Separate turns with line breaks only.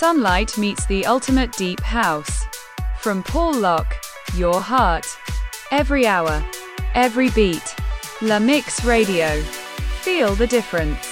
Sunlight meets the ultimate deep house. From Paul Locke, your heart. Every hour. Every beat. La Mix Radio. Feel the difference.